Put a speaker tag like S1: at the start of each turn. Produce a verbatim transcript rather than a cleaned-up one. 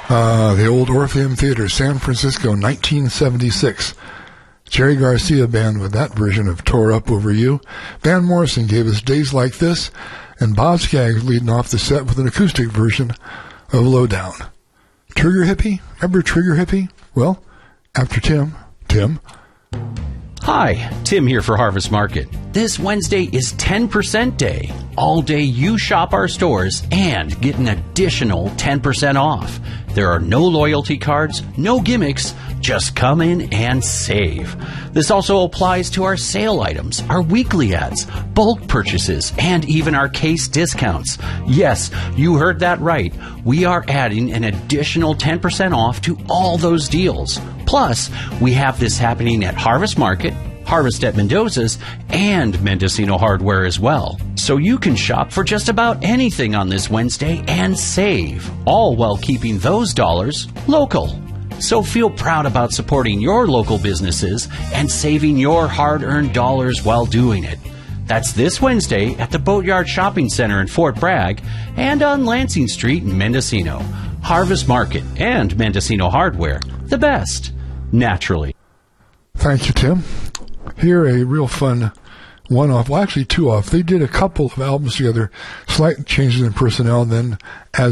S1: Uh, the old Orpheum Theater, San Francisco, nineteen seventy-six. Jerry Garcia Band with that version of Tore Up Over You. Van Morrison gave us Days Like This, and Bob Skaggs leading off the set with an acoustic version of Lowdown. Trigger Hippie? Remember Trigger Hippie? Well, after Tim, Tim.
S2: Hi, Tim here for Harvest Market. This Wednesday is ten percent day. All day you shop our stores and get an additional ten percent off. There are no loyalty cards, no gimmicks, just come in and save. This also applies to our sale items, our weekly ads, bulk purchases, and even our case discounts. Yes, you heard that right. We are adding an additional ten percent off to all those deals. Plus, we have this happening at Harvest Market, Harvest at Mendoza's, and Mendocino Hardware as well. So you can shop for just about anything on this Wednesday and save, all while keeping those dollars local. So feel proud about supporting your local businesses and saving your hard-earned dollars while doing it. That's this Wednesday at the Boatyard Shopping Center in Fort Bragg and on Lansing Street in Mendocino. Harvest Market and Mendocino Hardware, the best, naturally.
S1: Thank you, Tim. Here, a real fun one-off, well, actually two-off. They did a couple of albums together, slight changes in personnel, then as